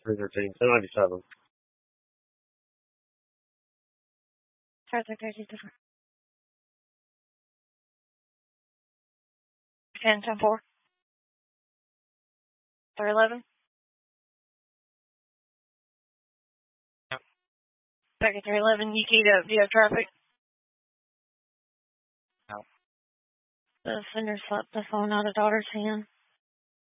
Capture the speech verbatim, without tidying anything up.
three thirteen, ten ninety-seven. Traffic thirty different. ten ten four. three eleven. Back at three eleven, you keyed up. Do you have traffic? No. The offender slapped the phone out of daughter's hand.